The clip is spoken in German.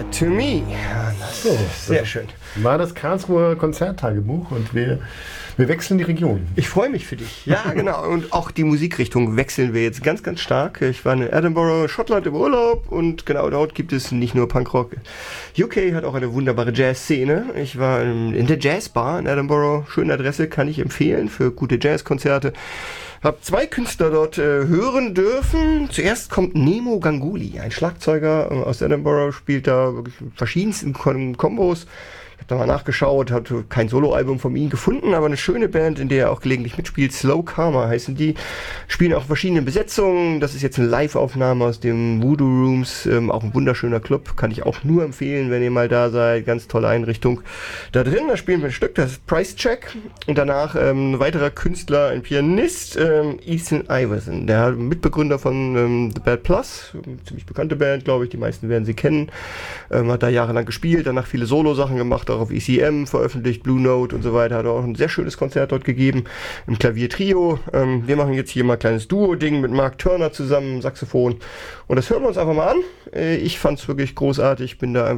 to Me. Ja, das ist sehr schön. War das Karlsruher Konzerttagebuch und wir wechseln die Region. Ich freue mich für dich. Ja, genau. Und auch die Musikrichtung wechseln wir jetzt ganz, ganz stark. Ich war in Edinburgh, Schottland im Urlaub und genau dort gibt es nicht nur Punkrock. UK hat auch eine wunderbare Jazzszene. Ich war in der Jazzbar in Edinburgh. Schöne Adresse, kann ich empfehlen für gute Jazzkonzerte. Hab 2 Künstler dort hören dürfen. Zuerst kommt Nemo Ganguly, ein Schlagzeuger aus Edinburgh, spielt da wirklich verschiedensten Kombos. Ich habe da mal nachgeschaut, habe kein Soloalbum von ihm gefunden, aber eine schöne Band, in der er auch gelegentlich mitspielt. Slow Karma heißen die. Spielen auch verschiedene Besetzungen. Das ist jetzt eine Live-Aufnahme aus dem Voodoo Rooms. Auch ein wunderschöner Club. Kann ich auch nur empfehlen, wenn ihr mal da seid. Ganz tolle Einrichtung. Da drin, da spielen wir ein Stück, das ist Price Check. Und danach ein weiterer Künstler, ein Pianist, Ethan Iverson. Der Mitbegründer von The Bad Plus. Ziemlich bekannte Band, glaube ich. Die meisten werden sie kennen. Hat da jahrelang gespielt, danach viele Solo-Sachen gemacht, auch auf ECM veröffentlicht, Blue Note und so weiter, hat auch ein sehr schönes Konzert dort gegeben, im Klaviertrio. Wir machen jetzt hier mal ein kleines Duo-Ding mit Mark Turner zusammen, Saxophon, und das hören wir uns einfach mal an. Ich fand's wirklich großartig, bin da